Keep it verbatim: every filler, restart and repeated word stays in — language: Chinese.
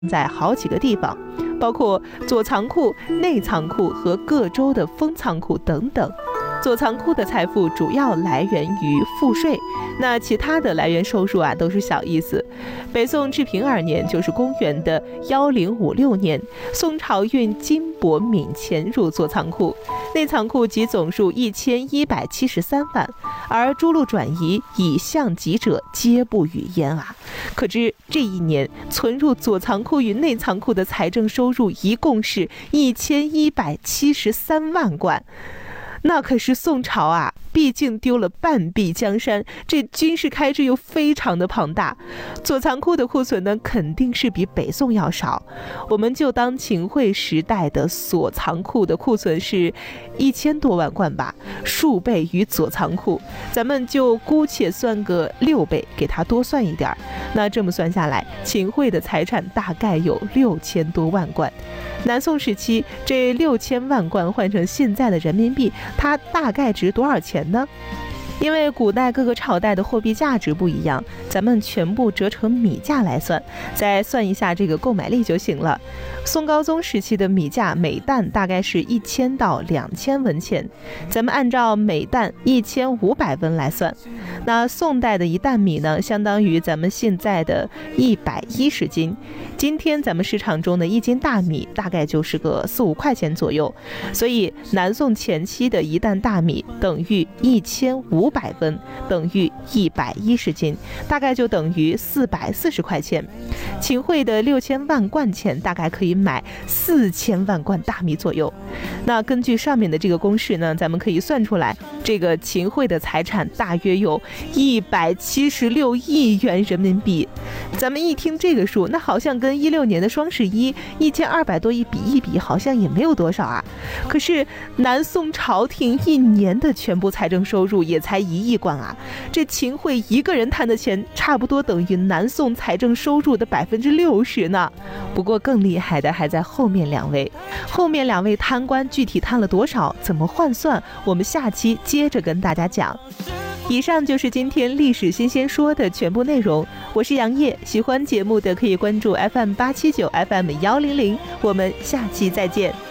在好几个地方，包括左仓库、内仓库和各州的封仓库等等。左仓库的财富主要来源于赋税，那其他的来源收入啊都是小意思。北宋治平二年，就是公元的一零五六年，宋朝运金帛闽钱入左仓库，内仓库及总数一千一百七十三万，而诸路转移以相及者皆不与焉啊。可知这一年存入左仓库与内仓库的财政收入一共是一千一百七十三万贯。那可是宋朝啊，毕竟丢了半壁江山，这军事开支又非常的庞大，左仓库的库存呢肯定是比北宋要少。我们就当秦桧时代的左仓库的库存是一千多万贯吧，数倍于左仓库，咱们就姑且算个六倍，给他多算一点。那这么算下来，秦桧的财产大概有六千多万贯。南宋时期，这六千万贯换成现在的人民币，它大概值多少钱呢？因为古代各个朝代的货币价值不一样，咱们全部折成米价来算，再算一下这个购买力就行了。宋高宗时期的米价每担大概是一千到两千文钱，咱们按照每担一千五百文来算，那宋代的一担米呢，相当于咱们现在的一百一十斤。今天咱们市场中的一斤大米大概就是个四五块钱左右，所以南宋前期的一担大米等于一千五百文，等于一百一十斤，大概就等于四百四十块钱。秦桧的六千万贯钱大概可以买四千万贯大米左右。那根据上面的这个公式呢，咱们可以算出来，这个秦桧的财产大约有一百七十六亿元人民币。咱们一听这个数，那好像跟一六年的双十一一千二百多亿比一比，好像也没有多少啊。可是南宋朝廷一年的全部财政收入也才一亿贯啊，这秦桧一个人贪的钱，差不多等于南宋财政收入的百分之六十呢。不过更厉害的还在后面两位，后面两位贪官具体贪了多少，怎么换算，我们下期接着跟大家讲。以上就是今天历史新鲜说的全部内容，我是杨烨，喜欢节目的可以关注 F M 八七九 F M 一零零，我们下期再见。